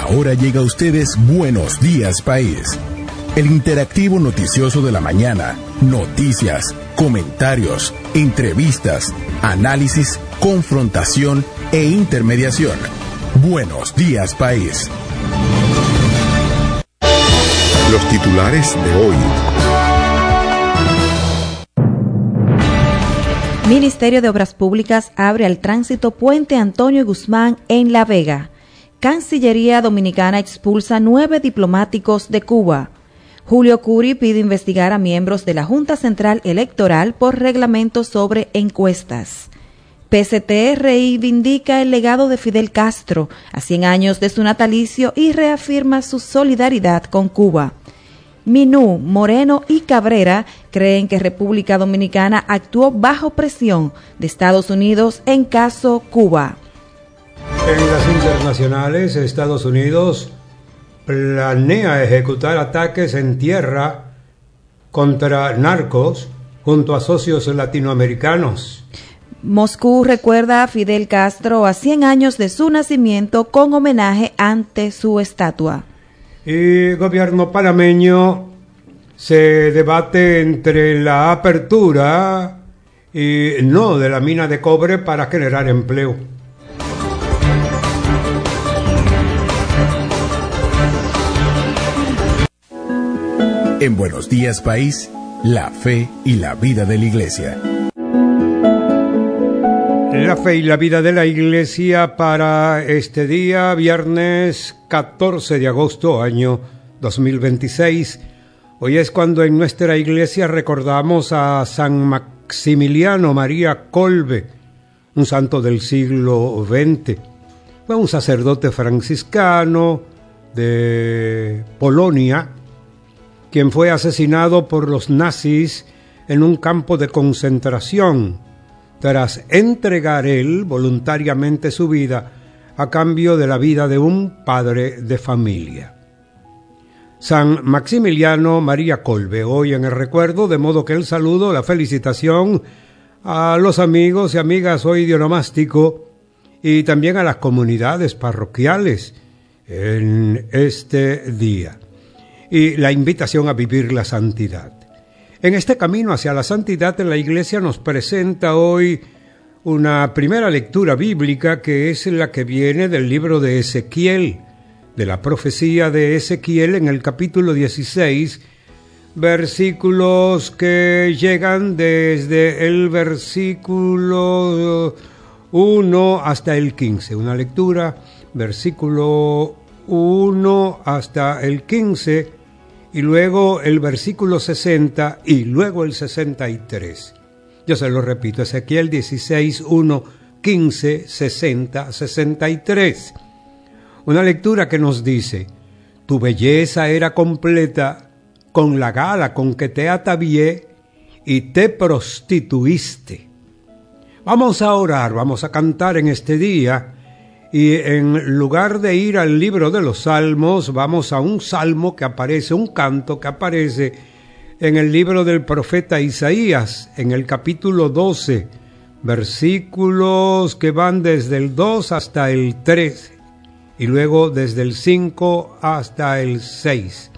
Ahora llega a ustedes Buenos Días País, el interactivo noticioso de la mañana. Noticias, comentarios, entrevistas, análisis, confrontación e intermediación. Buenos Días País. Los titulares de hoy. Ministerio de Obras Públicas abre al tránsito Puente Antonio Guzmán en La Vega. Cancillería Dominicana expulsa 9 diplomáticos de Cuba. Julio Curi pide investigar a miembros de la Junta Central Electoral por reglamento sobre encuestas. PCT reivindica el legado de Fidel Castro a 100 años de su natalicio y reafirma su solidaridad con Cuba. Minú, Moreno y Cabrera creen que República Dominicana actuó bajo presión de Estados Unidos en caso Cuba. En las internacionales, Estados Unidos planea ejecutar ataques en tierra contra narcos junto a socios latinoamericanos. Moscú recuerda a Fidel Castro a 100 años de su nacimiento con homenaje ante su estatua. Y gobierno panameño se debate entre la apertura y no de la mina de cobre para generar empleo. En Buenos Días País, la fe y la vida de la Iglesia. La fe y la vida de la Iglesia para este día, viernes 14 de agosto, año 2026. Hoy es cuando en nuestra Iglesia recordamos a San Maximiliano María Kolbe, un santo del siglo XX. Fue un sacerdote franciscano de Polonia, quien fue asesinado por los nazis en un campo de concentración, tras entregar él voluntariamente su vida a cambio de la vida de un padre de familia. San Maximiliano María Kolbe, hoy en el recuerdo, de modo que el saludo, la felicitación a los amigos y amigas hoy de Onomástico y también a las comunidades parroquiales en este día, y la invitación a vivir la santidad. En este camino hacia la santidad, en la Iglesia nos presenta hoy una primera lectura bíblica que es la que viene del libro de Ezequiel, de la profecía de Ezequiel en el capítulo 16, versículos que llegan desde el versículo 1 hasta el 15. Una lectura, versículo 1 hasta el 15, y luego el versículo 60 y luego el 63. Yo se lo repito, Ezequiel 16, 1, 15, 60, 63. Una lectura que nos dice: tu belleza era completa con la gala con que te atavié y te prostituiste. Vamos a orar, vamos a cantar en este día. Y en lugar de ir al libro de los Salmos, vamos a un salmo que aparece, un canto que aparece en el libro del profeta Isaías, en el capítulo 12, versículos que van desde el 2 hasta el 3, y luego desde el 5 hasta el 6.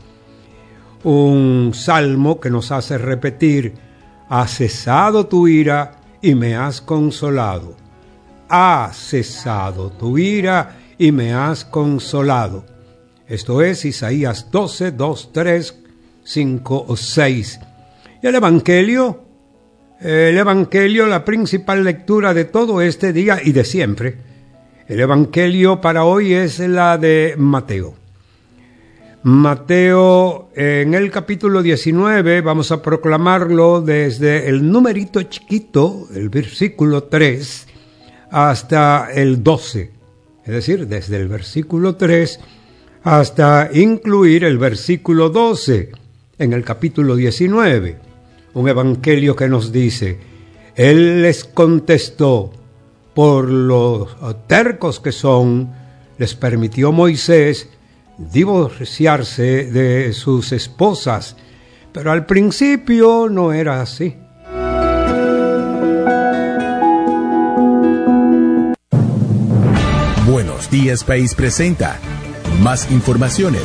Un salmo que nos hace repetir: ha cesado tu ira y me has consolado. Ha cesado tu ira y me has consolado. Esto es Isaías 12, 2, 3, 5 o 6. Y el Evangelio, la principal lectura de todo este día y de siempre. El Evangelio para hoy es la de Mateo. Mateo, en el capítulo 19, vamos a proclamarlo desde el numerito chiquito, el versículo 3, hasta el 12, es decir, desde el versículo 3 hasta incluir el versículo 12 en el capítulo 19, un evangelio que nos dice: él les contestó, por los tercos que son, les permitió Moisés divorciarse de sus esposas, pero al principio no era así. Buenos Días País presenta Más informaciones.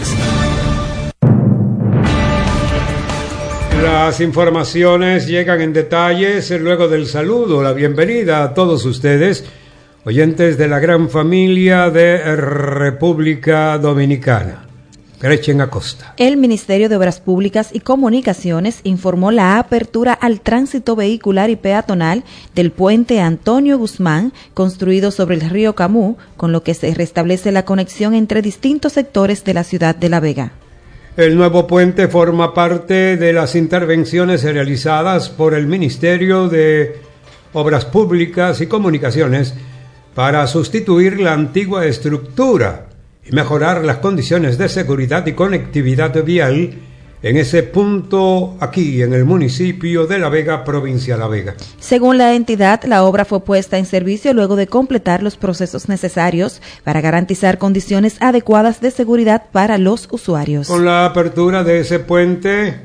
Las informaciones llegan en detalles luego del saludo, la bienvenida a todos ustedes, oyentes de la gran familia de República Dominicana. Gretchen Acosta. El Ministerio de Obras Públicas y Comunicaciones informó la apertura al tránsito vehicular y peatonal del puente Antonio Guzmán, construido sobre el río Camú, con lo que se restablece la conexión entre distintos sectores de la ciudad de La Vega. El nuevo puente forma parte de las intervenciones realizadas por el Ministerio de Obras Públicas y Comunicaciones para sustituir la antigua estructura y mejorar las condiciones de seguridad y conectividad vial en ese punto aquí en el municipio de La Vega, provincia de La Vega. Según la entidad, la obra fue puesta en servicio luego de completar los procesos necesarios para garantizar condiciones adecuadas de seguridad para los usuarios. Con la apertura de ese puente,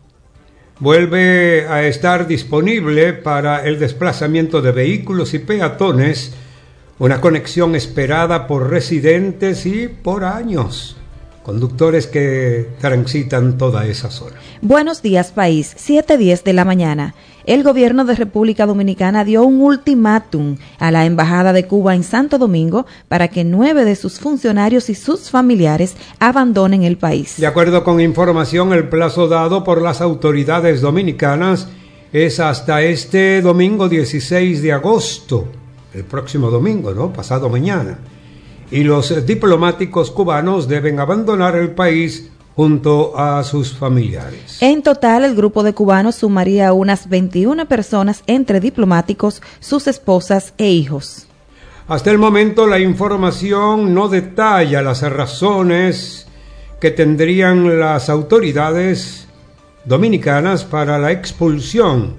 vuelve a estar disponible para el desplazamiento de vehículos y peatones, una conexión esperada por residentes y por años. Conductores que transitan toda esa zona. Buenos días, país. 7:10 de la mañana. El gobierno de República Dominicana dio un ultimátum a la Embajada de Cuba en Santo Domingo para que 9 de sus funcionarios y sus familiares abandonen el país. De acuerdo con información, el plazo dado por las autoridades dominicanas es hasta este domingo 16 de agosto, el próximo domingo, ¿no? Pasado mañana. Y los diplomáticos cubanos deben abandonar el país junto a sus familiares. En total, el grupo de cubanos sumaría unas 21 personas entre diplomáticos, sus esposas e hijos. Hasta el momento, la información no detalla las razones que tendrían las autoridades dominicanas para la expulsión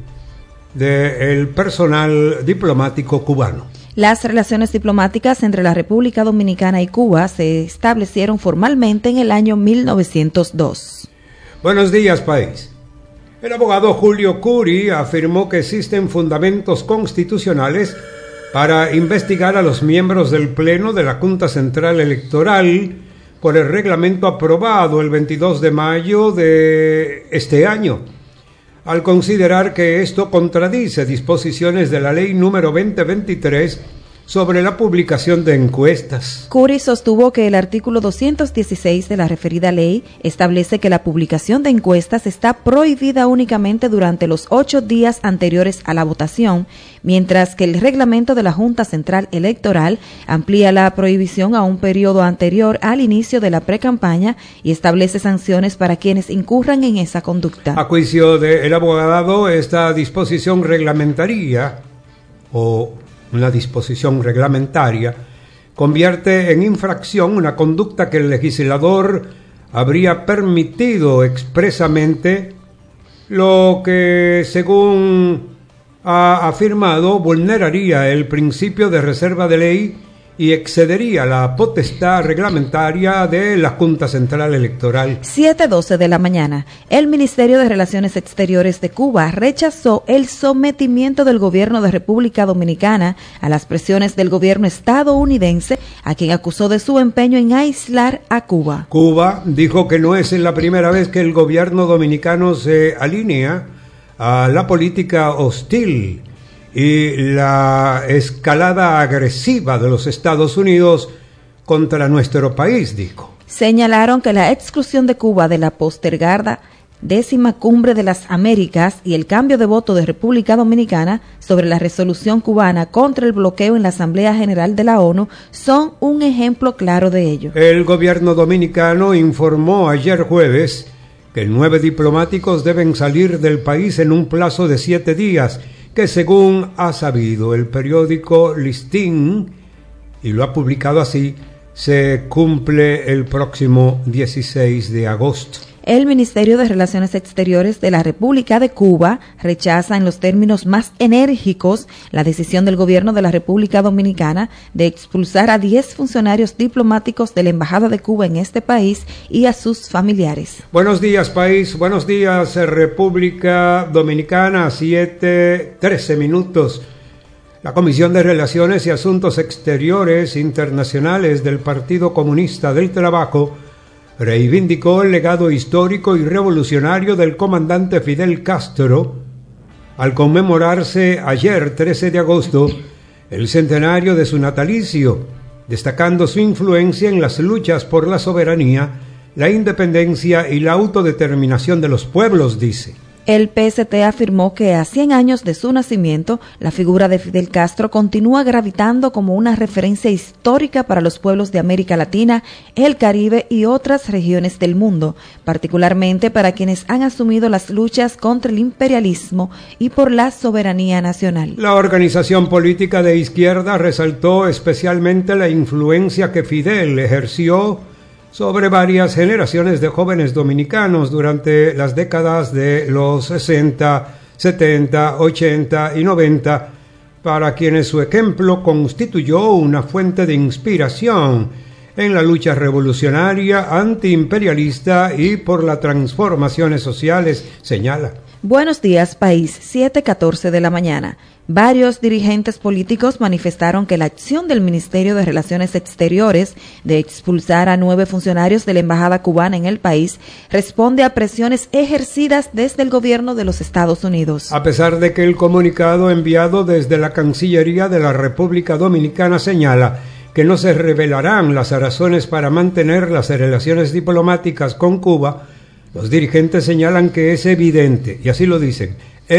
del personal diplomático cubano. Las relaciones diplomáticas entre la República Dominicana y Cuba se establecieron formalmente en el año 1902. Buenos días, país. El abogado Julio Curi afirmó que existen fundamentos constitucionales para investigar a los miembros del Pleno de la Junta Central Electoral por el reglamento aprobado el 22 de mayo de este año, al considerar que esto contradice disposiciones de la Ley número 2023 sobre la publicación de encuestas. Curi sostuvo que el artículo 216 de la referida ley establece que la publicación de encuestas está prohibida únicamente durante los 8 días anteriores a la votación, mientras que el reglamento de la Junta Central Electoral amplía la prohibición a un periodo anterior al inicio de la precampaña y establece sanciones para quienes incurran en esa conducta. A juicio del abogado, esta disposición reglamentaria una disposición reglamentaria convierte en infracción una conducta que el legislador habría permitido expresamente, lo que, según ha afirmado, vulneraría el principio de reserva de ley y excedería la potestad reglamentaria de la Junta Central Electoral. 7:12 de la mañana. El Ministerio de Relaciones Exteriores de Cuba rechazó el sometimiento del gobierno de República Dominicana a las presiones del gobierno estadounidense, a quien acusó de su empeño en aislar a Cuba. Cuba dijo que no es la primera vez que el gobierno dominicano se alinea a la política hostil y la escalada agresiva de los Estados Unidos contra nuestro país, dijo. Señalaron que la exclusión de Cuba de la postergada 10ª Cumbre de las Américas y el cambio de voto de República Dominicana sobre la resolución cubana contra el bloqueo en la Asamblea General de la ONU son un ejemplo claro de ello. El gobierno dominicano informó ayer jueves que 9 diplomáticos deben salir del país en un plazo de 7 días, que según ha sabido el periódico Listín, y lo ha publicado así, se cumple el próximo 16 de agosto. El Ministerio de Relaciones Exteriores de la República de Cuba rechaza en los términos más enérgicos la decisión del gobierno de la República Dominicana de expulsar a 10 funcionarios diplomáticos de la Embajada de Cuba en este país y a sus familiares. Buenos días, país. Buenos días, República Dominicana. 7:13 minutos. La Comisión de Relaciones y Asuntos Exteriores Internacionales del Partido Comunista del Trabajo reivindicó el legado histórico y revolucionario del comandante Fidel Castro al conmemorarse ayer, 13 de agosto, el centenario de su natalicio, destacando su influencia en las luchas por la soberanía, la independencia y la autodeterminación de los pueblos, dice. El PST afirmó que a 100 años de su nacimiento, la figura de Fidel Castro continúa gravitando como una referencia histórica para los pueblos de América Latina, el Caribe y otras regiones del mundo, particularmente para quienes han asumido las luchas contra el imperialismo y por la soberanía nacional. La organización política de izquierda resaltó especialmente la influencia que Fidel ejerció sobre varias generaciones de jóvenes dominicanos durante las décadas de los 60, 70, 80 y 90, para quienes su ejemplo constituyó una fuente de inspiración en la lucha revolucionaria, antiimperialista y por las transformaciones sociales, señala. Buenos días, país, 7:14 de la mañana. Varios dirigentes políticos manifestaron que la acción del Ministerio de Relaciones Exteriores de expulsar a 9 funcionarios de la Embajada cubana en el país responde a presiones ejercidas desde el gobierno de los Estados Unidos. A pesar de que el comunicado enviado desde la Cancillería de la República Dominicana señala que no se revelarán las razones para mantener las relaciones diplomáticas con Cuba, los dirigentes señalan que es evidente, y así lo dicen,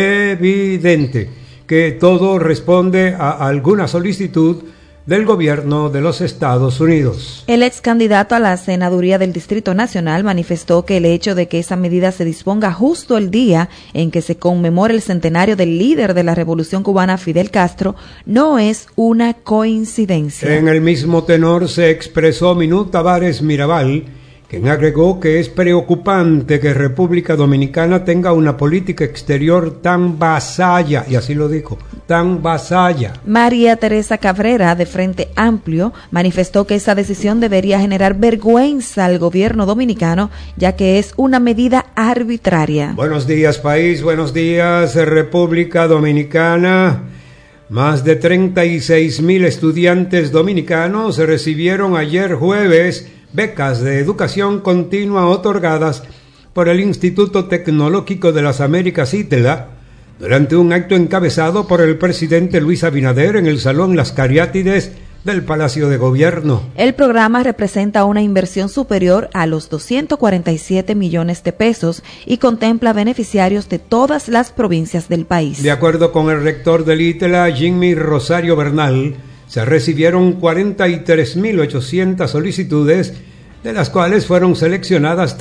evidente, que todo responde a alguna solicitud del gobierno de los Estados Unidos. El ex candidato a la senaduría del Distrito Nacional manifestó que el hecho de que esa medida se disponga justo el día en que se conmemora el centenario del líder de la Revolución Cubana, Fidel Castro, no es una coincidencia. En el mismo tenor se expresó Minú Tavares Mirabal, quien agregó que es preocupante que República Dominicana tenga una política exterior tan vasalla, y así lo dijo, tan vasalla. María Teresa Cabrera, de Frente Amplio, manifestó que esa decisión debería generar vergüenza al gobierno dominicano, ya que es una medida arbitraria. Buenos días, país, buenos días, República Dominicana. Más de 36,000 estudiantes dominicanos recibieron ayer jueves becas de educación continua otorgadas por el Instituto Tecnológico de las Américas, ITELA, durante un acto encabezado por el presidente Luis Abinader en el Salón Las Cariátides del Palacio de Gobierno. El programa representa una inversión superior a los 247 millones de pesos y contempla beneficiarios de todas las provincias del país. De acuerdo con el rector del ITELA, Jimmy Rosario Bernal, se recibieron 43.800 solicitudes, de las cuales fueron seleccionadas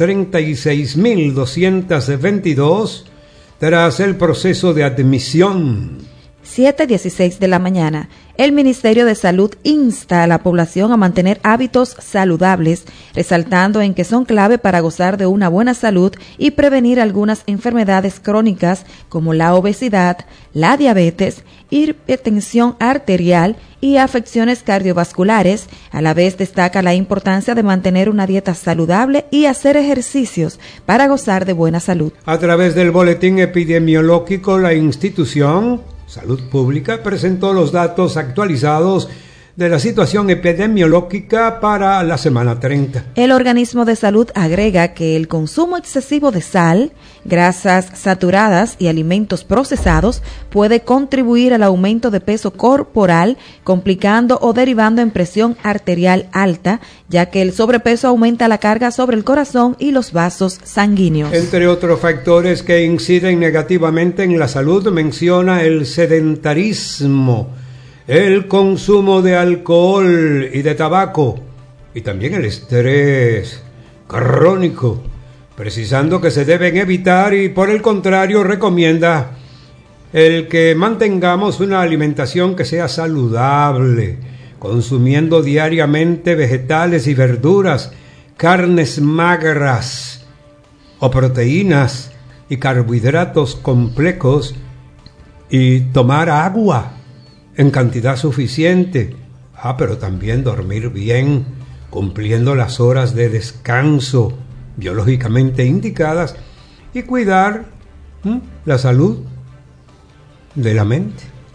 36.222 tras el proceso de admisión. 7:16 de la mañana. El Ministerio de Salud insta a la población a mantener hábitos saludables, resaltando en que son clave para gozar de una buena salud y prevenir algunas enfermedades crónicas como la obesidad, la diabetes, hipertensión arterial y afecciones cardiovasculares. A la vez destaca la importancia de mantener una dieta saludable y hacer ejercicios para gozar de buena salud. A través del boletín epidemiológico, la institución Salud Pública presentó los datos actualizados de la situación epidemiológica para la semana 30. El organismo de salud agrega que el consumo excesivo de sal, grasas saturadas y alimentos procesados puede contribuir al aumento de peso corporal, complicando o derivando en presión arterial alta, ya que el sobrepeso aumenta la carga sobre el corazón y los vasos sanguíneos. Entre otros factores que inciden negativamente en la salud, menciona el sedentarismo, el consumo de alcohol y de tabaco, y también el estrés crónico, precisando que se deben evitar y por el contrario recomienda el que mantengamos una alimentación que sea saludable, consumiendo diariamente vegetales y verduras, carnes magras o proteínas y carbohidratos complejos, y tomar agua en cantidad suficiente, pero también dormir bien, cumpliendo las horas de descanso biológicamente indicadas, y cuidar la salud de la mente.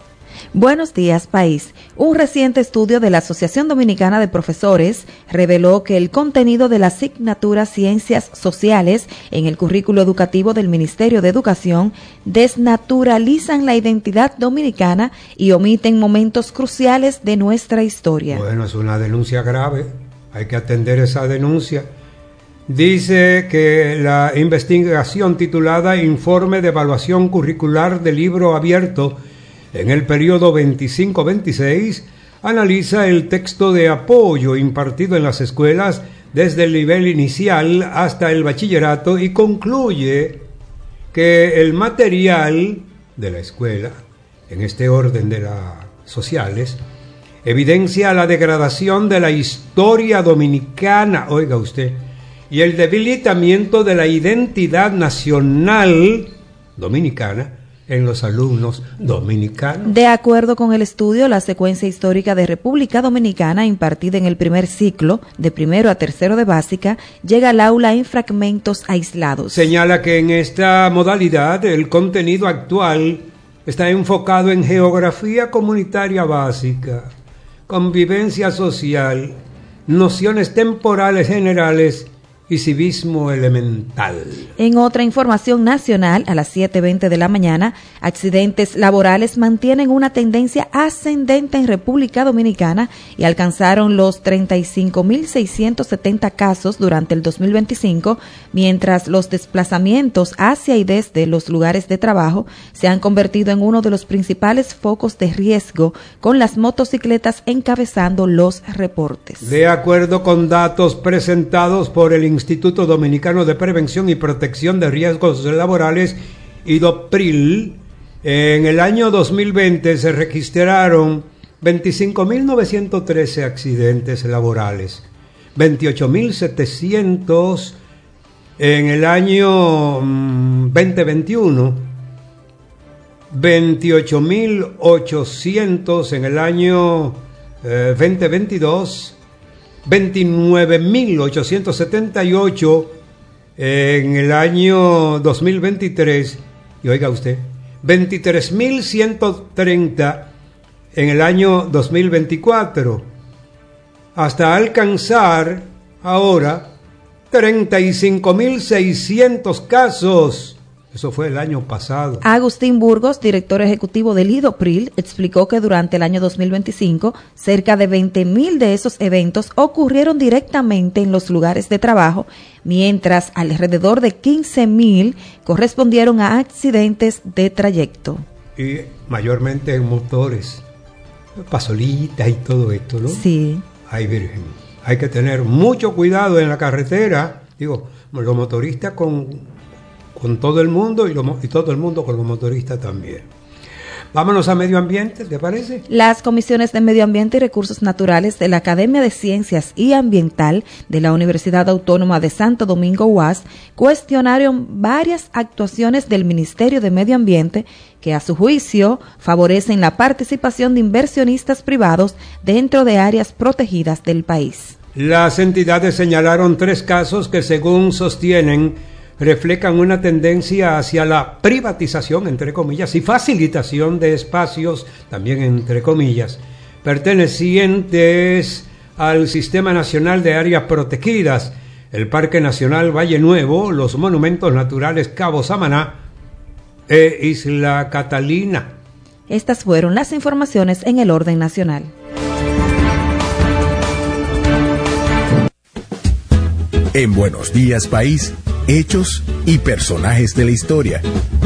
Buenos días, país. Un reciente estudio de la Asociación Dominicana de Profesores reveló que el contenido de la asignatura Ciencias Sociales en el currículo educativo del Ministerio de Educación desnaturalizan la identidad dominicana y omiten momentos cruciales de nuestra historia. Bueno, es una denuncia grave. Hay que atender esa denuncia. Dice que la investigación titulada Informe de Evaluación Curricular del Libro Abierto en el periodo 25-26 analiza el texto de apoyo impartido en las escuelas desde el nivel inicial hasta el bachillerato y concluye que el material de la escuela, en este orden de las sociales, evidencia la degradación de la historia dominicana, oiga usted, y el debilitamiento de la identidad nacional dominicana en los alumnos dominicanos. De acuerdo con el estudio, la secuencia histórica de República Dominicana impartida en el primer ciclo, de primero a tercero de básica, llega al aula en fragmentos aislados. Señala que en esta modalidad el contenido actual está enfocado en geografía comunitaria básica, convivencia social, nociones temporales generales y civismo elemental. En otra información nacional, a las 7:20 de la mañana, accidentes laborales mantienen una tendencia ascendente en República Dominicana y alcanzaron los 35.670 casos durante el 2025, mientras los desplazamientos hacia y desde los lugares de trabajo se han convertido en uno de los principales focos de riesgo, con las motocicletas encabezando los reportes. De acuerdo con datos presentados por el Instituto Dominicano de Prevención y Protección de Riesgos Laborales, IDOPRIL, en el año 2020 se registraron 25.913 accidentes laborales, 28.700 en el año 2021, 28.800 en el año 2022, 29.878 en el año 2023 y oiga usted, 23.130 en el año 2024, hasta alcanzar ahora 35.600 casos. Eso fue el año pasado. Agustín Burgos, director ejecutivo del IDOPRIL, explicó que durante el año 2025, cerca de 20.000 de esos eventos ocurrieron directamente en los lugares de trabajo, mientras alrededor de 15.000 correspondieron a accidentes de trayecto. Y mayormente en motores, pasolitas y todo esto, ¿no? Sí. Ay, virgen, hay que tener mucho cuidado en la carretera, digo, los motoristas con todo el mundo y todo el mundo con los motoristas también. Vámonos a medio ambiente, ¿te parece? Las comisiones de Medio Ambiente y Recursos Naturales de la Academia de Ciencias y Ambiental de la Universidad Autónoma de Santo Domingo UAS cuestionaron varias actuaciones del Ministerio de Medio Ambiente que, a su juicio, favorecen la participación de inversionistas privados dentro de áreas protegidas del país. Las entidades señalaron 3 casos que, según sostienen, reflejan una tendencia hacia la privatización, entre comillas, y facilitación de espacios, también entre comillas, pertenecientes al Sistema Nacional de Áreas Protegidas, el Parque Nacional Valle Nuevo, los monumentos naturales Cabo Samaná e Isla Catalina. Estas fueron las informaciones en el orden nacional. En Buenos Días, País, hechos y personajes de la historia.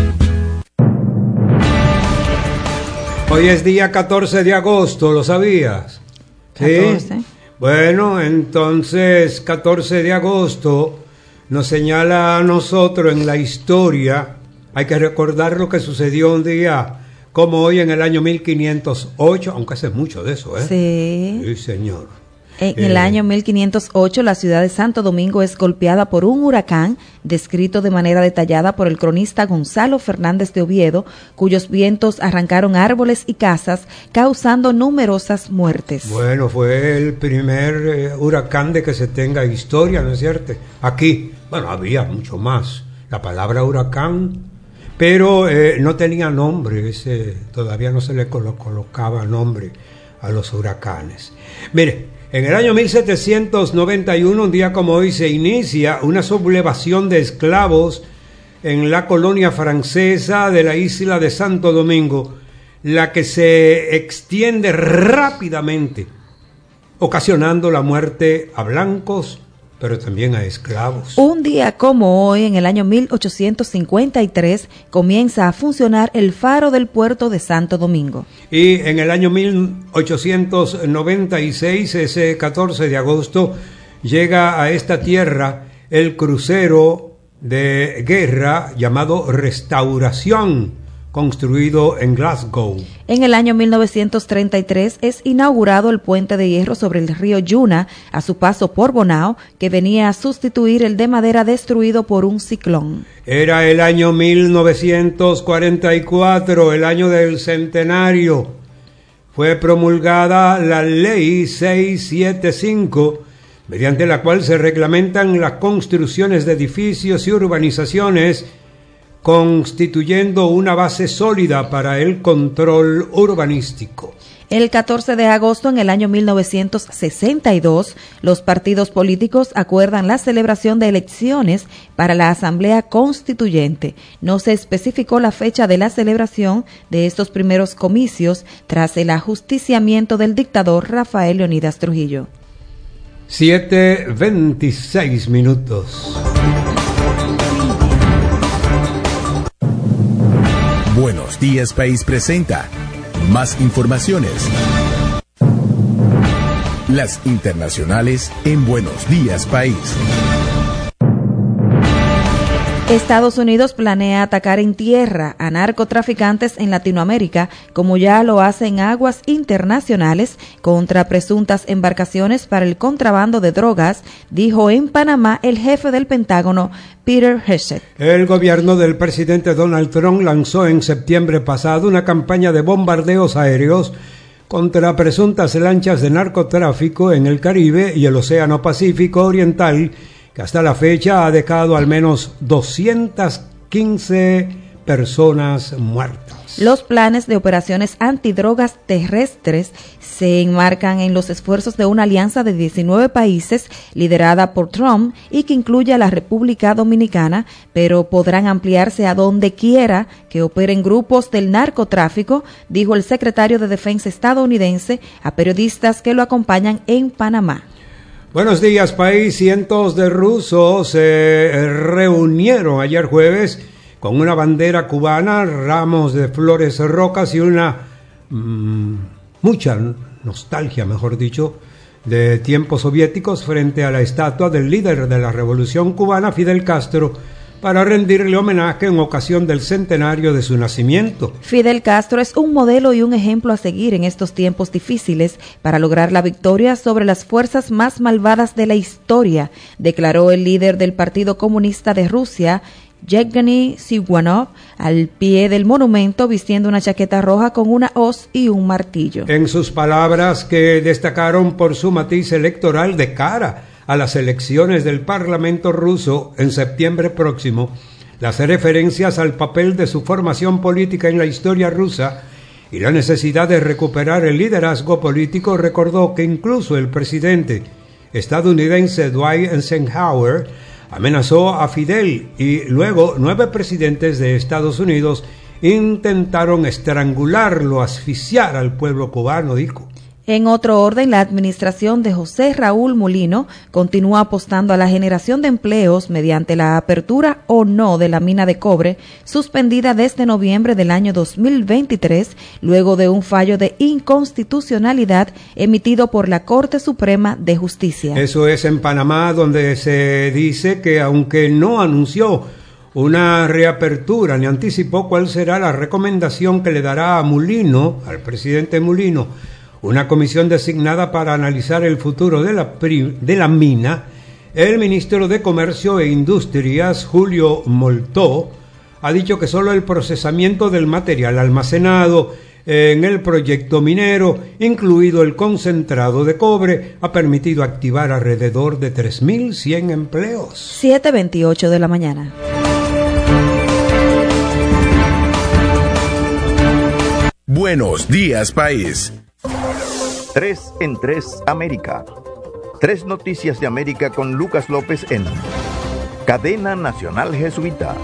Hoy es día 14 de agosto, ¿lo sabías? 14. ¿Sí? Bueno, entonces 14 de agosto nos señala a nosotros en la historia. Hay que recordar lo que sucedió un día como hoy en el año 1508, aunque hace mucho de eso, ¿eh? Sí. Sí, señor. En el año 1508, la ciudad de Santo Domingo es golpeada por un huracán, descrito de manera detallada por el cronista Gonzalo Fernández de Oviedo, cuyos vientos arrancaron árboles y casas, causando numerosas muertes. Bueno, fue el primer huracán de que se tenga historia, ¿no es cierto? Aquí, bueno, había mucho más. La palabra huracán pero no tenía nombre, todavía no se le colocaba nombre a los huracanes. Mire, en el año 1791, un día como hoy, se inicia una sublevación de esclavos en la colonia francesa de la isla de Santo Domingo, la que se extiende rápidamente, ocasionando la muerte a blancos, pero también a esclavos. Un día como hoy, en el año 1853, comienza a funcionar el faro del puerto de Santo Domingo. Y en el año 1896, ese 14 de agosto, llega a esta tierra el crucero de guerra llamado Restauración, construido en Glasgow. En el año 1933 es inaugurado el puente de hierro sobre el río Yuna a su paso por Bonao, que venía a sustituir el de madera destruido por un ciclón. Era el año 1944, el año del centenario. Fue promulgada la Ley 675, mediante la cual se reglamentan las construcciones de edificios y urbanizaciones, constituyendo una base sólida para el control urbanístico. El 14 de agosto, en el año 1962, los partidos políticos acuerdan la celebración de elecciones para la Asamblea Constituyente. No se especificó la fecha de la celebración de estos primeros comicios tras el ajusticiamiento del dictador Rafael Leónidas Trujillo. 7:26 minutos. Buenos Días País presenta más informaciones. Las internacionales en Buenos Días País. Estados Unidos planea atacar en tierra a narcotraficantes en Latinoamérica, como ya lo hace en aguas internacionales contra presuntas embarcaciones para el contrabando de drogas, dijo en Panamá el jefe del Pentágono, Peter Hegseth. El gobierno del presidente Donald Trump lanzó en septiembre pasado una campaña de bombardeos aéreos contra presuntas lanchas de narcotráfico en el Caribe y el Océano Pacífico Oriental, que hasta la fecha ha dejado al menos 215 personas muertas. Los planes de operaciones antidrogas terrestres se enmarcan en los esfuerzos de una alianza de 19 países liderada por Trump y que incluye a la República Dominicana, pero podrán ampliarse a donde quiera que operen grupos del narcotráfico, dijo el secretario de Defensa estadounidense a periodistas que lo acompañan en Panamá. Buenos días, país. Cientos de rusos se reunieron ayer jueves con una bandera cubana, ramos de flores rocas y una mucha nostalgia, mejor dicho, de tiempos soviéticos frente a la estatua del líder de la Revolución Cubana, Fidel Castro, para rendirle homenaje en ocasión del centenario de su nacimiento. Fidel Castro es un modelo y un ejemplo a seguir en estos tiempos difíciles para lograr la victoria sobre las fuerzas más malvadas de la historia, declaró el líder del Partido Comunista de Rusia, Yevgeny Zyuganov, al pie del monumento vistiendo una chaqueta roja con una hoz y un martillo. En sus palabras, que destacaron por su matiz electoral de cara a las elecciones del Parlamento ruso en septiembre próximo, las referencias al papel de su formación política en la historia rusa y la necesidad de recuperar el liderazgo político, recordó que incluso el presidente estadounidense Dwight Eisenhower amenazó a Fidel y luego 9 presidentes de Estados Unidos intentaron estrangularlo, asfixiar al pueblo cubano, dijo. En otro orden, la administración de José Raúl Mulino continúa apostando a la generación de empleos mediante la apertura o no de la mina de cobre, suspendida desde noviembre del año 2023, luego de un fallo de inconstitucionalidad emitido por la Corte Suprema de Justicia. Eso es en Panamá, donde se dice que aunque no anunció una reapertura ni anticipó cuál será la recomendación que le dará a Mulino, al presidente Mulino, una comisión designada para analizar el futuro de la mina, el ministro de Comercio e Industrias, Julio Moltó, ha dicho que solo el procesamiento del material almacenado en el proyecto minero, incluido el concentrado de cobre, ha permitido activar alrededor de 3.100 empleos. 7:28 de la mañana. Buenos Días País. 3 en 3 América. 3 noticias de América con Lucas López en Cadena Nacional Jesuita.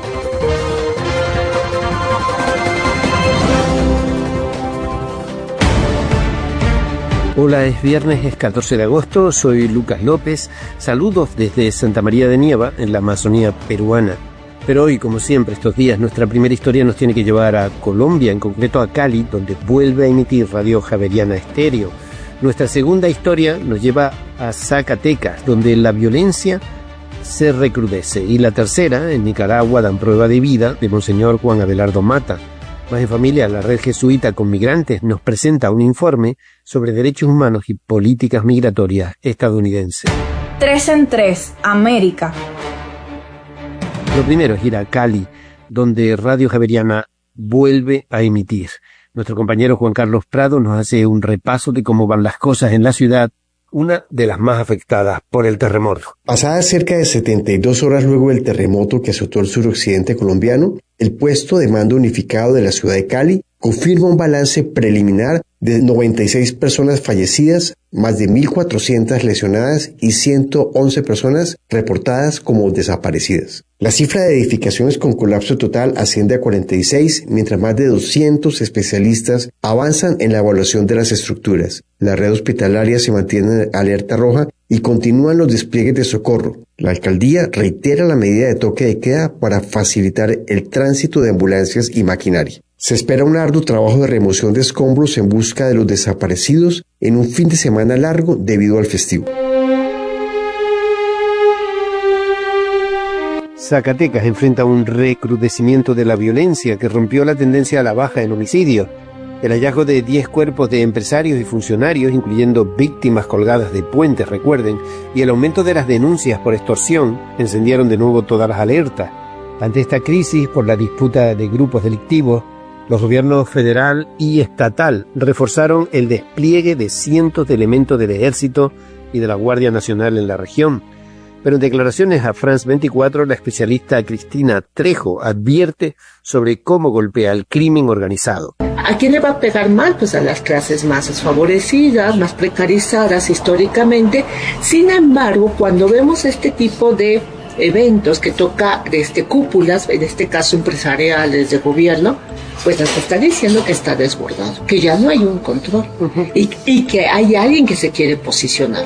Hola, es viernes, es 14 de agosto, soy Lucas López, saludos desde Santa María de Nieva, en la Amazonía peruana. Pero hoy, como siempre, estos días, nuestra primera historia nos tiene que llevar a Colombia, en concreto a Cali, donde vuelve a emitir Radio Javeriana Estéreo. Nuestra segunda historia nos lleva a Zacatecas, donde la violencia se recrudece. Y la tercera, en Nicaragua, dan prueba de vida de Monseñor Juan Abelardo Mata. Más en Familia, la red jesuita con migrantes, nos presenta un informe sobre derechos humanos y políticas migratorias estadounidenses. 3 en 3, América. Lo primero es ir a Cali, donde Radio Javeriana vuelve a emitir. Nuestro compañero Juan Carlos Prado nos hace un repaso de cómo van las cosas en la ciudad, una de las más afectadas por el terremoto. Pasadas cerca de 72 horas luego del terremoto que azotó el suroccidente colombiano, el puesto de mando unificado de la ciudad de Cali confirma un balance preliminar de 96 personas fallecidas, más de 1.400 lesionadas y 111 personas reportadas como desaparecidas. La cifra de edificaciones con colapso total asciende a 46, mientras más de 200 especialistas avanzan en la evaluación de las estructuras. La red hospitalaria se mantiene en alerta roja y continúan los despliegues de socorro. La alcaldía reitera la medida de toque de queda para facilitar el tránsito de ambulancias y maquinaria. Se espera un arduo trabajo de remoción de escombros en busca de los desaparecidos en un fin de semana largo debido al festivo. Zacatecas enfrenta un recrudecimiento de la violencia que rompió la tendencia a la baja en homicidios. El hallazgo de 10 cuerpos de empresarios y funcionarios, incluyendo víctimas colgadas de puentes, recuerden, y el aumento de las denuncias por extorsión encendieron de nuevo todas las alertas. Ante esta crisis por la disputa de grupos delictivos, los gobiernos federal y estatal reforzaron el despliegue de cientos de elementos del Ejército y de la Guardia Nacional en la región. Pero en declaraciones a France 24, la especialista Cristina Trejo advierte sobre cómo golpea el crimen organizado. ¿A quién le va a pegar mal? Pues a las clases más desfavorecidas, más precarizadas históricamente. Sin embargo, cuando vemos este tipo de eventos que toca cúpulas, en este caso empresariales de gobierno, pues nos está diciendo que está desbordado, que ya no hay un control y que hay alguien que se quiere posicionar.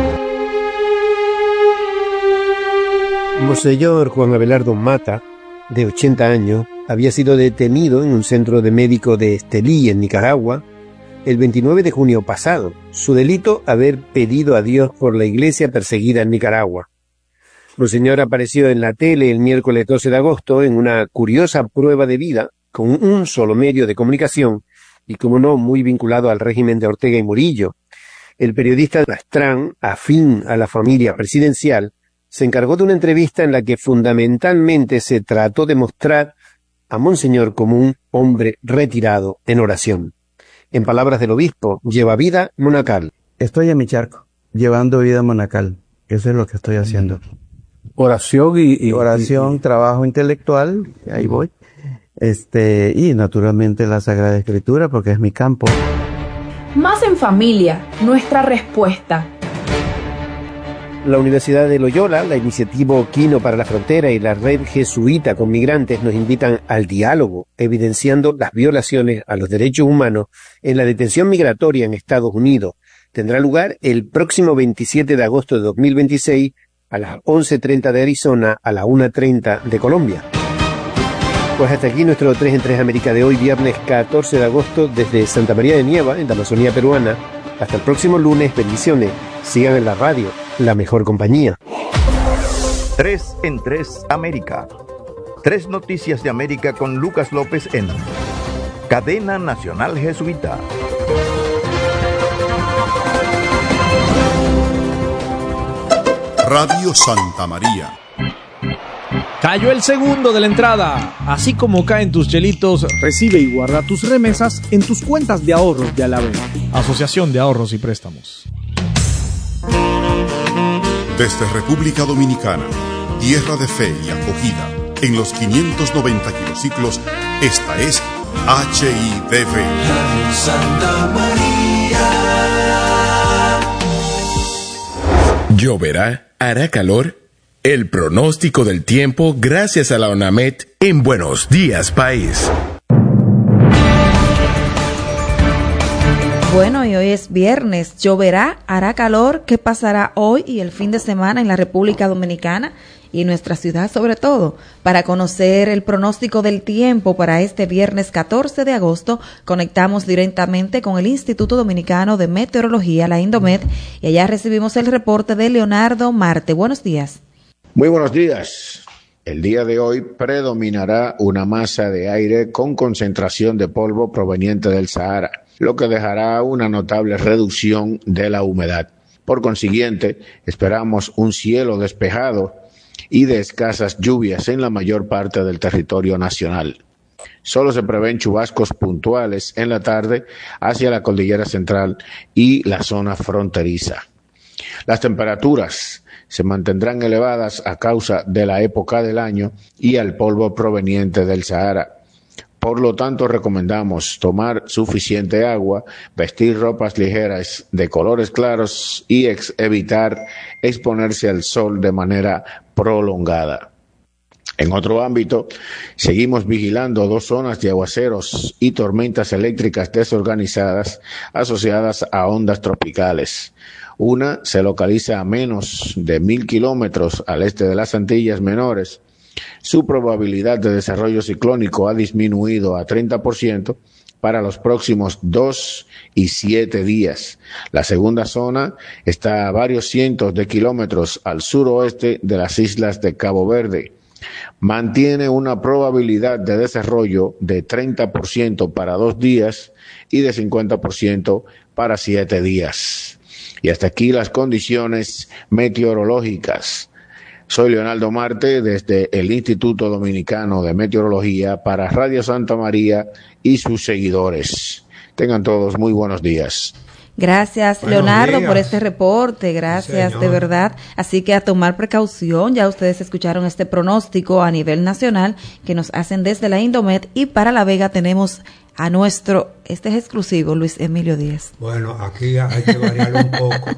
Monseñor Juan Abelardo Mata, de 80 años, había sido detenido en un centro de médico de Estelí, en Nicaragua, el 29 de junio pasado. Su delito, haber pedido a Dios por la iglesia perseguida en Nicaragua. Monseñor apareció en la tele el miércoles 12 de agosto en una curiosa prueba de vida, con un solo medio de comunicación, y como no, muy vinculado al régimen de Ortega y Murillo. El periodista Pastrán, afín a la familia presidencial, se encargó de una entrevista en la que fundamentalmente se trató de mostrar a Monseñor como un hombre retirado en oración. En palabras del obispo, lleva vida monacal. Estoy en mi charco, llevando vida monacal. Eso es lo que estoy haciendo. Oración y oración, trabajo intelectual, ahí voy. Y naturalmente la Sagrada Escritura, porque es mi campo. Más en Familia, nuestra respuesta. La Universidad de Loyola, la iniciativa Quino para la Frontera y la red jesuita con migrantes nos invitan al diálogo, evidenciando las violaciones a los derechos humanos en la detención migratoria en Estados Unidos. Tendrá lugar el próximo 27 de agosto de 2026 a las 11:30 de Arizona, a las 1:30 de Colombia. Pues hasta aquí nuestro 3 en 3 América de hoy, viernes 14 de agosto, desde Santa María de Nieva, en la Amazonía peruana. Hasta el próximo lunes, bendiciones. Sigan en la radio, la mejor compañía. 3 en 3 América. 3 noticias de América con Lucas López en Cadena Nacional Jesuita. Radio Santa María. Cayó el segundo de la entrada. Así como caen tus chelitos, recibe y guarda tus remesas en tus cuentas de ahorros de Alavés. Asociación de Ahorros y Préstamos. Desde República Dominicana, tierra de fe y acogida, en los 590 kilociclos, esta es HIDV. Santa María. ¿Lloverá? ¿Hará calor? El pronóstico del tiempo gracias a la ONAMED en Buenos Días País. Bueno, y hoy es viernes. ¿Lloverá? ¿Hará calor? ¿Qué pasará hoy y el fin de semana en la República Dominicana y en nuestra ciudad sobre todo? Para conocer el pronóstico del tiempo para este viernes 14 de agosto, conectamos directamente con el Instituto Dominicano de Meteorología, la Indomet, y allá recibimos el reporte de Leonardo Marte. Buenos días. Muy buenos días. El día de hoy predominará una masa de aire con concentración de polvo proveniente del Sahara, lo que dejará una notable reducción de la humedad. Por consiguiente, esperamos un cielo despejado y de escasas lluvias en la mayor parte del territorio nacional. Solo se prevén chubascos puntuales en la tarde hacia la cordillera central y la zona fronteriza. Las temperaturas se mantendrán elevadas a causa de la época del año y al polvo proveniente del Sahara. Por lo tanto, recomendamos tomar suficiente agua, vestir ropas ligeras de colores claros y evitar exponerse al sol de manera prolongada. En otro ámbito, seguimos vigilando 2 zonas de aguaceros y tormentas eléctricas desorganizadas asociadas a ondas tropicales. Una se localiza a menos de 1,000 kilómetros al este de las Antillas Menores. Su probabilidad de desarrollo ciclónico ha disminuido a 30% para los próximos 2 y 7 días. La segunda zona está a varios cientos de kilómetros al suroeste de las islas de Cabo Verde. Mantiene una probabilidad de desarrollo de 30% para 2 días y de 50% para 7 días. Y hasta aquí las condiciones meteorológicas. Soy Leonardo Marte desde el Instituto Dominicano de Meteorología para Radio Santa María y sus seguidores. Tengan todos muy buenos días. Gracias, Leonardo, por este reporte. Gracias, de verdad. Así que a tomar precaución. Ya ustedes escucharon este pronóstico a nivel nacional que nos hacen desde la Indomet, y para La Vega tenemos a este es exclusivo, Luis Emilio Díaz. Bueno, aquí hay que variar un poco.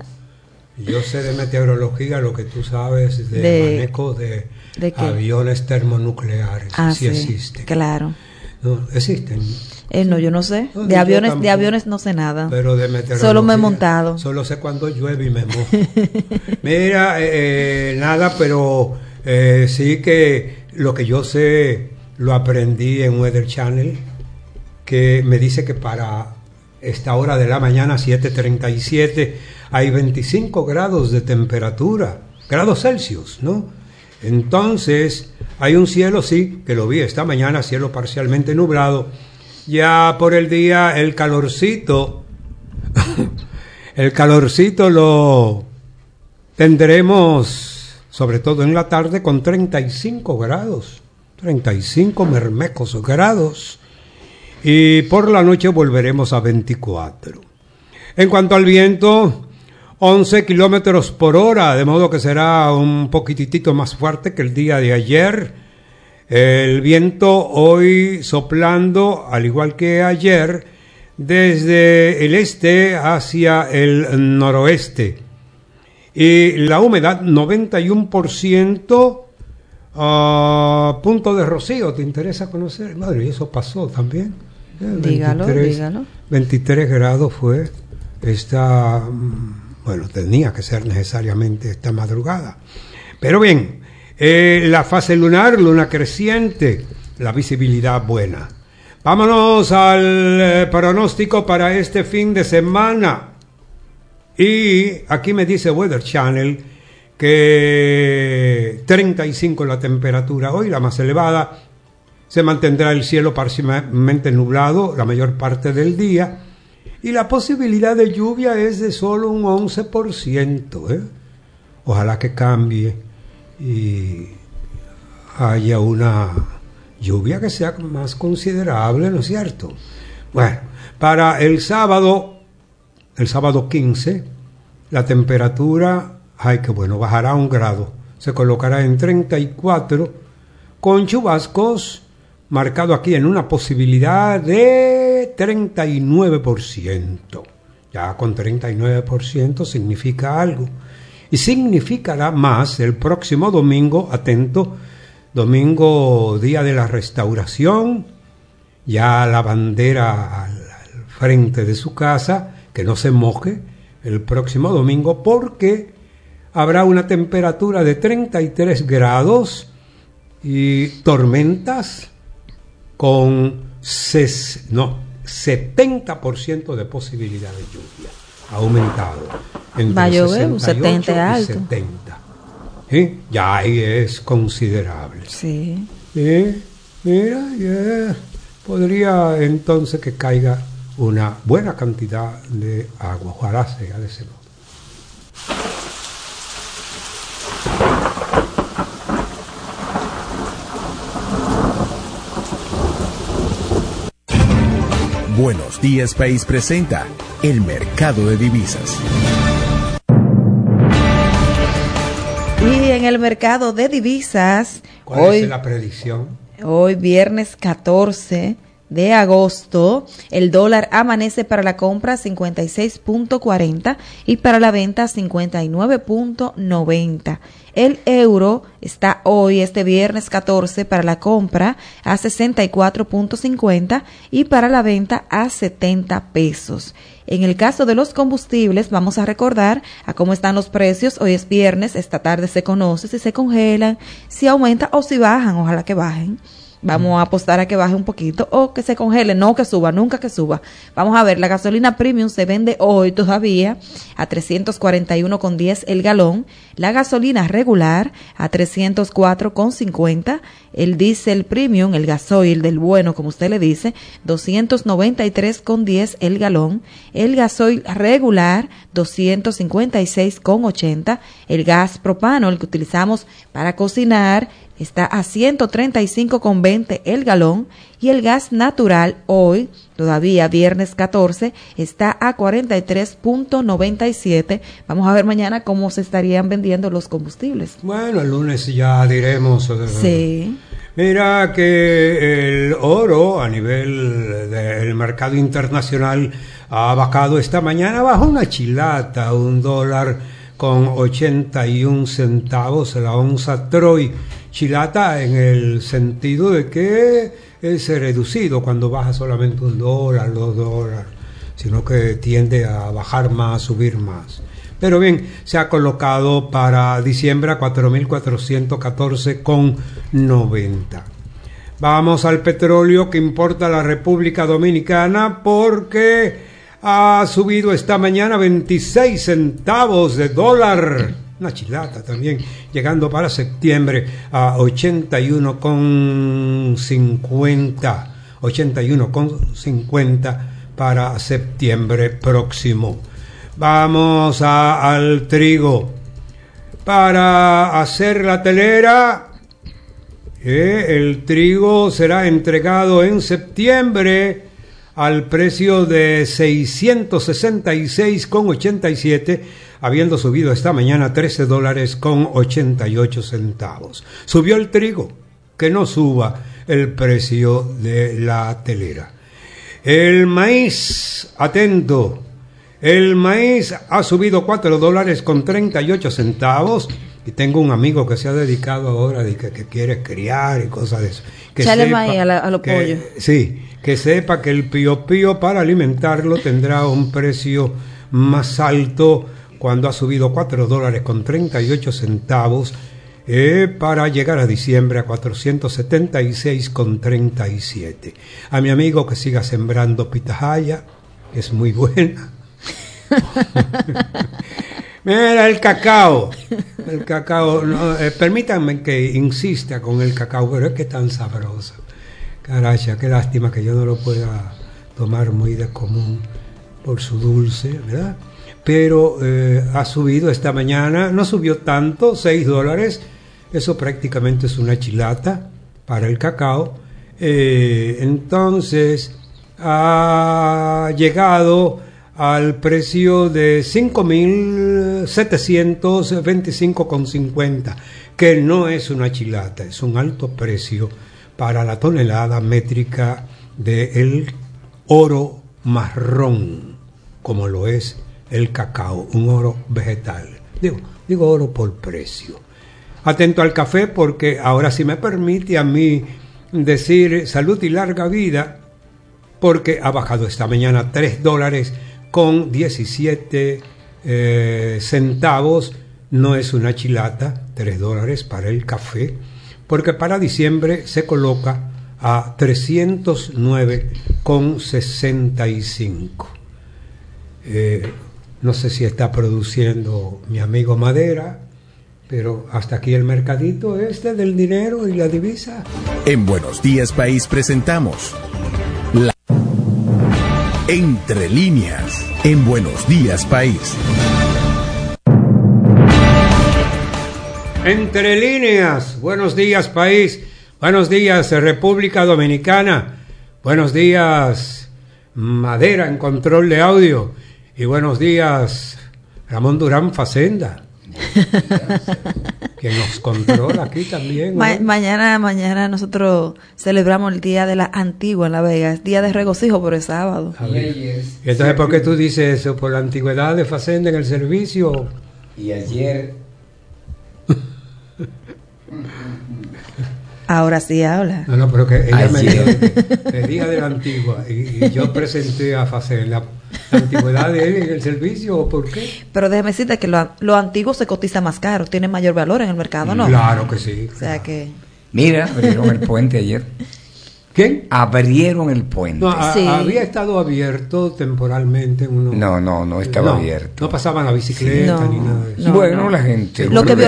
Yo sé de meteorología lo que tú sabes de manejo de aviones termonucleares. Sí existen. Claro. No, existen. No, yo no sé. De aviones no sé nada. Pero de meteorología. Solo me he montado. Solo sé cuando llueve y me mojo. Mira, nada, pero sí que lo que yo sé lo aprendí en Weather Channel, que me dice que para esta hora de la mañana, 7:37, hay 25 grados de temperatura, grados Celsius, ¿no? Entonces, hay un cielo, sí, que lo vi esta mañana, cielo parcialmente nublado. Ya por el día, el calorcito lo tendremos, sobre todo en la tarde, con 35 grados, 35 mermecos grados. Y por la noche volveremos a 24. En cuanto al viento, 11 kilómetros por hora, de modo que será un poquitito más fuerte que el día de ayer. El viento hoy soplando, al igual que ayer, desde el este hacia el noroeste. Y la humedad, 91%, punto de rocío. ¿Te interesa conocer? Madre, y eso pasó también. Dígalo. 23 grados fue esta, bueno, tenía que ser necesariamente esta madrugada. Pero bien, la fase lunar, luna creciente, la visibilidad buena. Vámonos al pronóstico para este fin de semana. Y aquí me dice Weather Channel que 35 la temperatura hoy, la más elevada. Se mantendrá el cielo parcialmente nublado la mayor parte del día, y la posibilidad de lluvia es de solo un 11%. Ojalá que cambie y haya una lluvia que sea más considerable, ¿no es cierto? Bueno, para el sábado 15, la temperatura, bajará 1 grado, se colocará en 34, con chubascos marcado aquí en una posibilidad de 39%. Ya con 39% significa algo. Y significará más el próximo domingo, atento, domingo, día de la Restauración, ya la bandera al frente de su casa, que no se moje el próximo domingo, porque habrá una temperatura de 33 grados y tormentas con 70% de posibilidad de lluvia. Ha aumentado. Va a llover un 70 alto. 70. ¿Sí? Ya ahí es considerable. Sí. Mira, podría entonces que caiga una buena cantidad de agua. Ojalá sea de ese modo. Buenos Días País presenta el mercado de divisas. Y en el mercado de divisas, ¿cuál es la predicción? Hoy viernes 14 de agosto, el dólar amanece para la compra 56.40 y para la venta 59.90. El euro está hoy, este viernes 14, para la compra a 64.50 y para la venta a 70 pesos. En el caso de los combustibles, vamos a recordar a cómo están los precios. Hoy es viernes, esta tarde se conoce si se congelan, si aumentan o si bajan, ojalá que bajen. Vamos a apostar a que baje un poquito o que se congele, no que suba, nunca que suba. Vamos a ver, la gasolina premium se vende hoy todavía a 341,10 el galón, la gasolina regular a 304,50, el diésel premium, el gasoil del bueno, como usted le dice, 293,10 el galón, el gasoil regular 256,80, el gas propano, el que utilizamos para cocinar, está a 135,20 el galón y el gas natural hoy, todavía viernes 14, está a 43.97. Vamos a ver mañana cómo se estarían vendiendo los combustibles. Bueno, el lunes ya diremos. Sí. Mira que el oro a nivel del mercado internacional ha bajado esta mañana bajo una chilata, $1.81 la onza Troy. Chilata en el sentido de que es reducido cuando baja solamente $1, $2, sino que tiende a bajar más, subir más. Pero bien, se ha colocado para diciembre a 4.414,90. Vamos al petróleo que importa la República Dominicana porque ha subido esta mañana 26 centavos de dólar. Una chilata también, llegando para septiembre a 81,50. 81,50 para septiembre próximo. Vamos al trigo. Para hacer la telera, el trigo será entregado en septiembre al precio de 666,87, habiendo subido esta mañana $13,88. Subió el trigo, que no suba el precio de la telera. El maíz, atento, el maíz ha subido $4,38, y tengo un amigo que se ha dedicado ahora de que quiere criar y cosas de eso. Echale maíz a los pollos. Sí, que sepa que el pío pío para alimentarlo tendrá un precio más alto cuando ha subido $4,38 para llegar a diciembre a 476,37. A mi amigo que siga sembrando pitahaya, es muy buena. Mira, el cacao, no, permítanme que insista con el cacao, pero es que es tan sabroso. Caracha, qué lástima que yo no lo pueda tomar muy de común por su dulce, ¿verdad? Pero ha subido esta mañana, no subió tanto, $6, eso prácticamente es una chilata para el cacao. Entonces ha llegado al precio de 5.725,50, que no es una chilata, es un alto precio para la tonelada métrica del oro marrón, como lo es el cacao, un oro vegetal. Digo oro por precio. Atento al café, porque ahora sí me permite a mí decir salud y larga vida, porque ha bajado esta mañana $3.17. Centavos. No es una chilata, $3 para el café, porque para diciembre se coloca a 309,65. No sé si está produciendo mi amigo Madera, pero hasta aquí el mercadito del dinero y la divisa. En Buenos Días País presentamos Entre Líneas, en Buenos Días País. Entre líneas, buenos días país, buenos días República Dominicana, buenos días Madera en control de audio y buenos días Ramón Durán Facenda, que nos controla aquí también. Mañana nosotros celebramos el Día de la Antigua en La Vega, es día de regocijo, pero es sábado. Y entonces, ¿por qué tú dices eso? ¿Por la antigüedad de Facenda en el servicio? Y ayer... Ahora sí habla. No, pero que ella me dio el día de la antigua y yo presenté a Facenda la antigüedad de él en el servicio, ¿o por qué? Pero déjeme decirte que lo antiguo se cotiza más caro, tiene mayor valor en el mercado, ¿no? Claro que sí. O sea que... Mira, abrieron el puente ayer. ¿Quién? Abrieron el puente. No, sí. Había estado abierto temporalmente. No estaba abierto. No pasaban la bicicleta ni nada de eso. Bueno, la gente... Lo que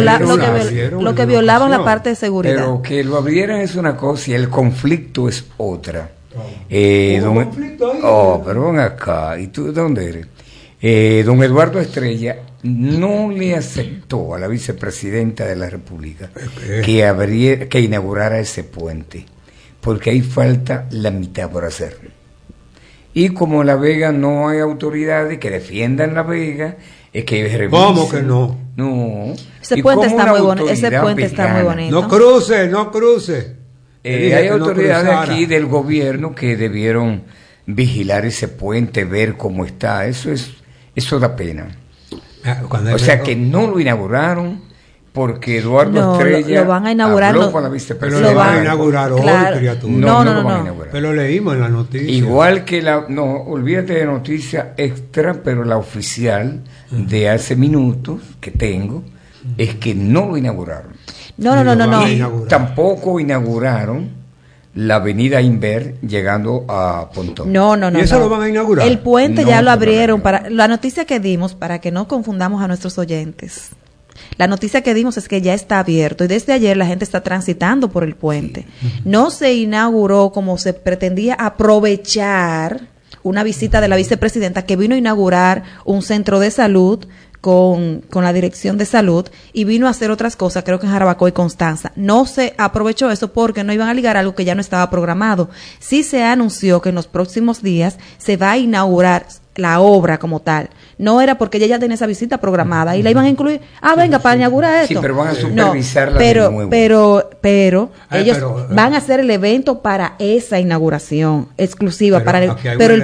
violaban la parte de seguridad. Pero que lo abrieran es una cosa y el conflicto es otra. Conflicto ahí. Pero ven acá. ¿Y tú de dónde eres? Don Eduardo Estrella no le aceptó a la vicepresidenta de la República que inaugurara ese puente, porque ahí falta la mitad por hacer. Y como en La Vega no hay autoridades que defiendan La Vega, es que revisen. ¿Cómo que no? No. Ese puente está muy bonito. Está muy bonito. No cruce. Hay autoridades aquí del gobierno que debieron vigilar ese puente, ver cómo está. Eso da pena. O sea que no lo inauguraron porque Eduardo Estrella lo van a inaugurar, habló con la vicepresidenta. Pero lo van a inaugurar hoy, criatura. No lo van a inaugurar. Pero lo leímos en la noticia. Igual que olvídate de noticia extra, pero la oficial de hace minutos que tengo es que no lo inauguraron. No. Y tampoco inauguraron la avenida Inver llegando a Pontón. No. ¿Y eso lo van a inaugurar? El puente ya lo abrieron. Para la noticia que dimos, para que no confundamos a nuestros oyentes. La noticia que dimos es que ya está abierto y desde ayer la gente está transitando por el puente. No se inauguró como se pretendía aprovechar una visita de la vicepresidenta que vino a inaugurar un centro de salud con la Dirección de Salud y vino a hacer otras cosas, creo que en Jarabacoa y Constanza. No se aprovechó eso porque no iban a ligar algo que ya no estaba programado. Sí se anunció que en los próximos días se va a inaugurar la obra como tal. No era porque ella ya tenía esa visita programada y la iban a incluir. Venga, para inaugurar esto. Sí, pero van a supervisarla de nuevo. Pero ellos van a hacer el evento para esa inauguración exclusiva. Pero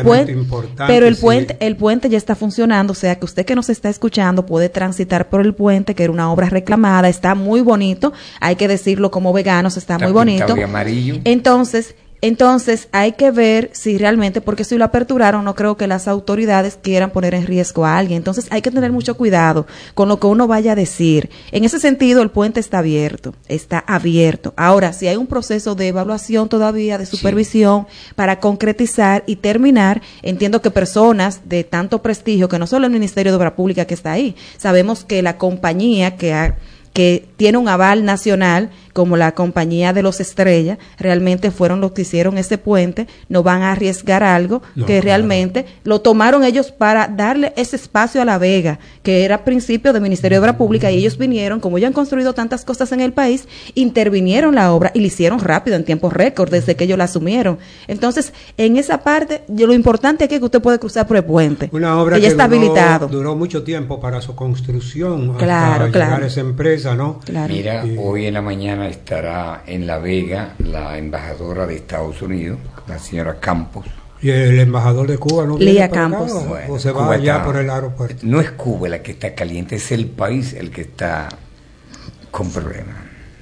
el puente ya está funcionando, o sea que usted que nos está escuchando puede transitar por el puente, que era una obra reclamada, está muy bonito, hay que decirlo como veganos, está muy bonito. De amarillo. Entonces hay que ver si realmente, porque si lo aperturaron, no creo que las autoridades quieran poner en riesgo a alguien. Entonces hay que tener mucho cuidado con lo que uno vaya a decir. En ese sentido, el puente está abierto. Ahora, si hay un proceso de evaluación todavía, de supervisión, para concretizar y terminar, entiendo que personas de tanto prestigio, que no solo el Ministerio de Obras Públicas que está ahí, sabemos que la compañía que tiene un aval nacional, como la compañía de los Estrella, realmente fueron los que hicieron ese puente, no van a arriesgar algo que realmente lo tomaron ellos para darle ese espacio a La Vega, que era principio del Ministerio de Obras Públicas, y ellos vinieron, como ya han construido tantas cosas en el país, intervinieron la obra y la hicieron rápido, en tiempo récord, desde que ellos la asumieron. Entonces, en esa parte, lo importante aquí es que usted puede cruzar por el puente, una obra que ya está habilitado. Duró mucho tiempo para su construcción, claro, hasta llegar a esa empresa, ¿no? Claro. Mira, hoy en la mañana mañana estará en La Vega la embajadora de Estados Unidos, la señora Campos. ¿Y el embajador de Cuba no viene Lía para Campos. acá, Bueno, o se va Cuba allá está, por el aeropuerto? No es Cuba la que está caliente, es el país el que está con problemas.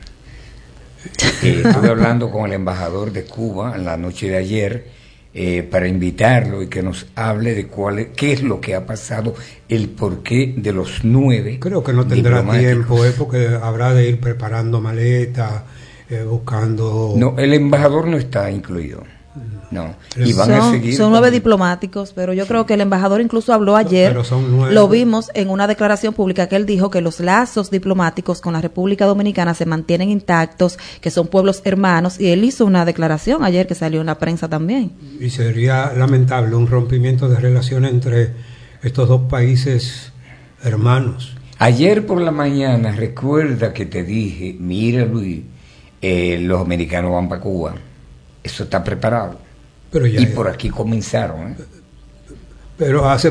Estuve hablando con el embajador de Cuba en la noche de ayer para invitarlo y que nos hable de qué es lo que ha pasado, el porqué de los 9. Creo que no tendrá tiempo, porque habrá de ir preparando maletas, buscando... No, el embajador no está incluido. No, y van a seguir. Son 9 diplomáticos, pero yo creo que el embajador incluso habló ayer, lo vimos en una declaración pública que él dijo que los lazos diplomáticos con la República Dominicana se mantienen intactos, que son pueblos hermanos, y él hizo una declaración ayer que salió en la prensa también. Y sería lamentable un rompimiento de relaciones entre estos dos países hermanos. Ayer por la mañana, recuerda que te dije, mira Luis, los americanos van para Cuba. Eso está preparado. Pero ya, y por aquí comenzaron. Pero oye,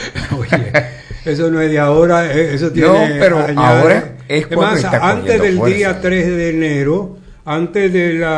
eso no es de ahora, eso tiene... No, pero ahora es cuando más, antes del día 3 de enero, antes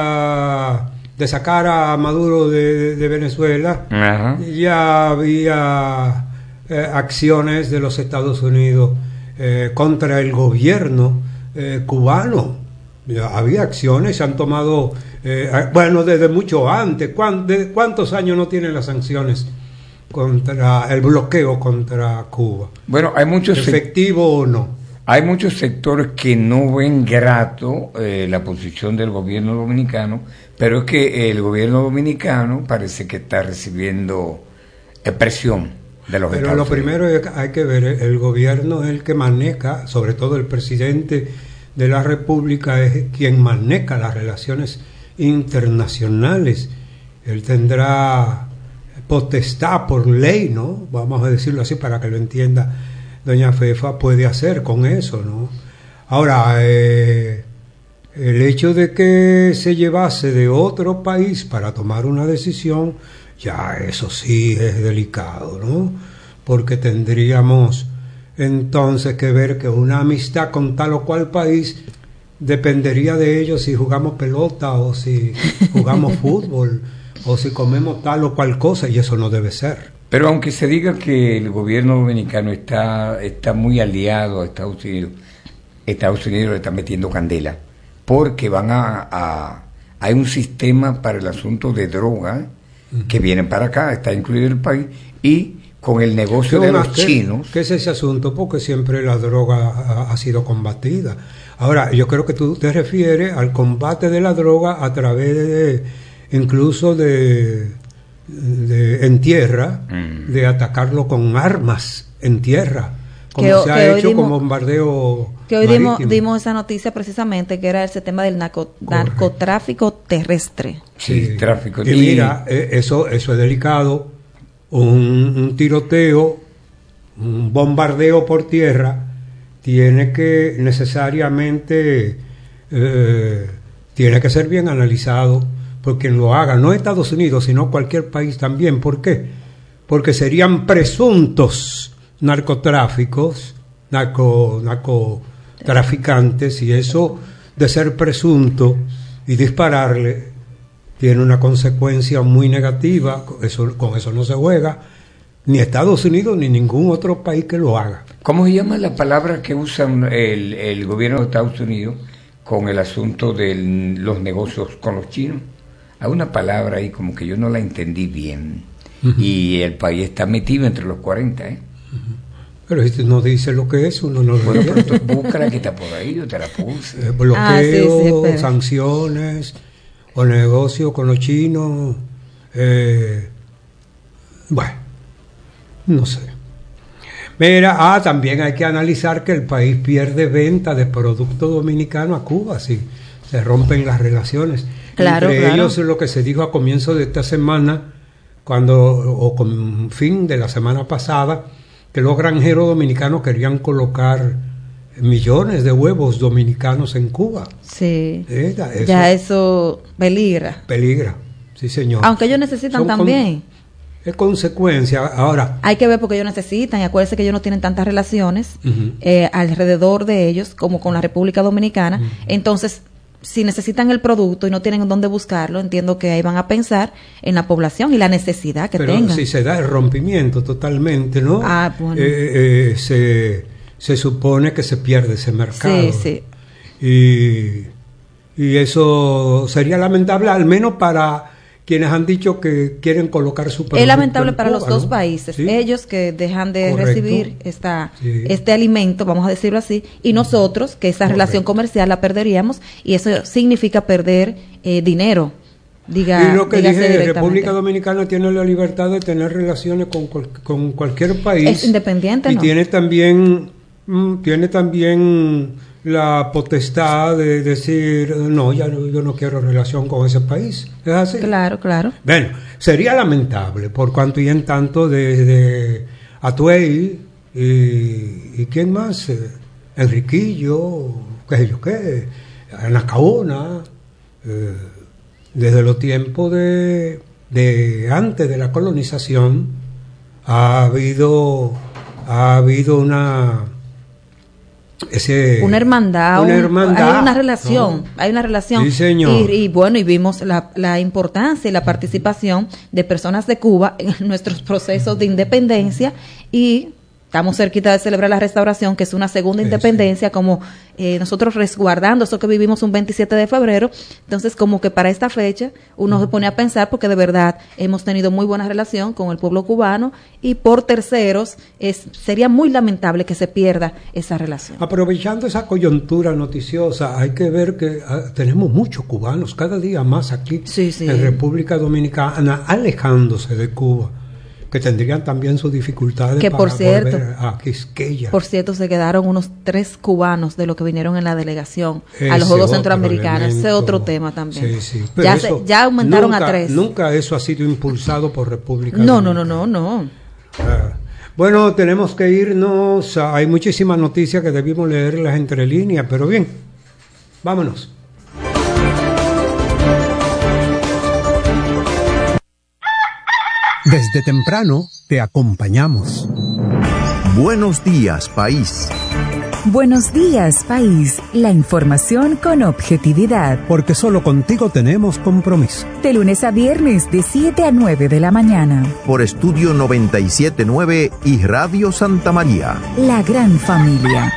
de sacar a Maduro de Venezuela, ajá, ya había acciones de los Estados Unidos contra el gobierno cubano. Ya había acciones, se han tomado, bueno, desde mucho antes. ¿Cuántos años no tienen las sanciones contra el bloqueo contra Cuba? Bueno, hay muchos efectivo o no. Hay muchos sectores que no ven grato la posición del gobierno dominicano, pero es que el gobierno dominicano parece que está recibiendo presión de los Estados Unidos. Pero lo primero es que hay que ver, el gobierno es el que maneja, sobre todo el presidente de la República es quien maneja las relaciones internacionales. Él tendrá potestad por ley, ¿no? Vamos a decirlo así para que lo entienda doña Fefa, puede hacer con eso, ¿no? Ahora, el hecho de que se llevase de otro país para tomar una decisión, ya eso sí es delicado, ¿no? Porque tendríamos entonces que ver que una amistad con tal o cual país dependería de ellos si jugamos pelota o si jugamos fútbol o si comemos tal o cual cosa, y eso no debe ser. Pero aunque se diga que el gobierno dominicano está muy aliado a Estados Unidos le está metiendo candela, porque hay un sistema para el asunto de droga que vienen para acá, está incluido el país, y con el negocio de los chinos. ¿Qué es ese asunto? Porque siempre la droga ha sido combatida. Ahora, yo creo que tú te refieres al combate de la droga a través incluso en tierra, de atacarlo con armas en tierra, como se ha hecho con bombardeo que hoy dimos esa noticia precisamente, que era ese tema del narcotráfico terrestre. Sí, tráfico. Y mira, eso es delicado. Un tiroteo, un bombardeo por tierra tiene que necesariamente tiene que ser bien analizado por quien lo haga, no Estados Unidos sino cualquier país también. ¿Por qué? Porque serían presuntos narcotraficantes, y eso de ser presunto y dispararle tiene una consecuencia muy negativa. Con eso no se juega, ni Estados Unidos ni ningún otro país que lo haga. ¿Cómo se llama la palabra que usan el gobierno de Estados Unidos con el asunto de los negocios con los chinos? Hay una palabra ahí como que yo no la entendí bien. Y el país está metido entre los 40, Pero si no dice lo que es, uno no lo bueno, pero búscala que está por ahí, yo te la puse. Bloqueo, sanciones, o negocio con los chinos, bueno, no sé. Mira, también hay que analizar que el país pierde venta de productos dominicanos a Cuba si se rompen las relaciones. Claro, Entre ellos lo que se dijo a comienzo de esta semana, o con fin de la semana pasada, que los granjeros dominicanos querían colocar millones de huevos dominicanos en Cuba. Sí. Ya eso peligra. Peligra, sí señor. Aunque ellos necesitan también. Es consecuencia. Ahora, hay que ver porque ellos necesitan, y acuérdense que ellos no tienen tantas relaciones alrededor de ellos como con la República Dominicana. Entonces, si necesitan el producto y no tienen dónde buscarlo, entiendo que ahí van a pensar en la población y la necesidad que tengan. Pero si se da el rompimiento totalmente, ¿no? Bueno. Se supone que se pierde ese mercado. Sí. Y eso sería lamentable, al menos para quienes han dicho que quieren colocar su producto. Es lamentable para Cuba, los dos ¿no? países, ¿Sí? ellos que dejan de Correcto. recibir este alimento, vamos a decirlo así, y nosotros que esa relación comercial la perderíamos, y eso significa perder dinero. Y lo que dígase dije, República Dominicana tiene la libertad de tener relaciones con cualquier país. Es independiente, y ¿no? tiene también la potestad de decir, no, yo no quiero relación con ese país. ¿Es así? Claro. Bueno, sería lamentable por cuanto y en tanto de Atuey y ¿quién más? Enriquillo, qué sé yo qué, Anacaona, desde los tiempos de antes de la colonización ha habido una hermandad, hay una relación, ¿no? Hay una relación. Sí, señor. Y bueno, y vimos la importancia y la participación de personas de Cuba en nuestros procesos de independencia, y estamos cerquita de celebrar la restauración, que es una segunda independencia, como nosotros resguardando eso que vivimos un 27 de febrero. Entonces, como que para esta fecha uno se pone a pensar, porque de verdad hemos tenido muy buena relación con el pueblo cubano, y por terceros sería muy lamentable que se pierda esa relación. Aprovechando esa coyuntura noticiosa, hay que ver que tenemos muchos cubanos cada día más aquí en República Dominicana, alejándose de Cuba, que tendrían también sus dificultades que para por cierto, volver a Quisqueya. Por cierto, se quedaron unos 3 cubanos de los que vinieron en la delegación a los Juegos Centroamericanos. Ese otro tema también. Sí. Ya aumentaron a 3. Nunca eso ha sido impulsado por República Dominicana. No. Bueno, tenemos que irnos. Hay muchísimas noticias que debimos leerlas entre líneas, pero bien, vámonos. Desde temprano te acompañamos. Buenos días, país. Buenos días, país. La información con objetividad. Porque solo contigo tenemos compromiso. De lunes a viernes, de 7 a 9 de la mañana. Por Estudio 97.9 y Radio Santa María. La gran familia.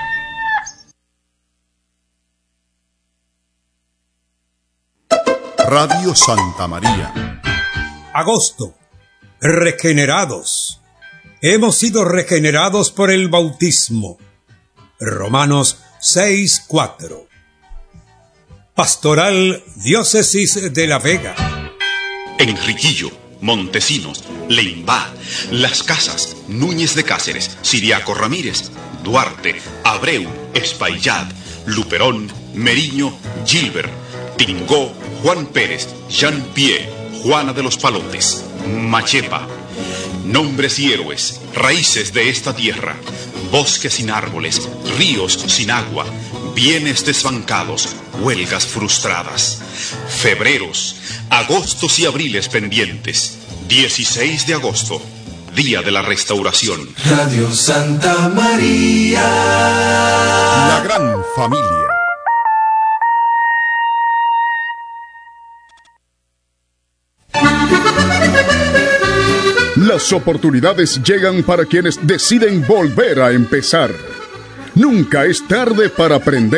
Radio Santa María. Agosto. Regenerados. Hemos sido regenerados por el bautismo. Romanos 6:4. Pastoral Diócesis de La Vega. Enriquillo, Montesinos, Leimbá, Las Casas, Núñez de Cáceres, Siriaco Ramírez, Duarte, Abreu, Espaillat, Luperón, Meriño, Gilbert, Tingó, Juan Pérez, Jean Pierre, Juana de los Palotes, Machepa. Nombres y héroes, raíces de esta tierra, bosques sin árboles, ríos sin agua, bienes desbancados, huelgas frustradas, febreros, agostos y abriles pendientes. 16 de agosto, Día de la Restauración. Radio Santa María. La gran familia. Las oportunidades llegan para quienes deciden volver a empezar. Nunca es tarde para aprender.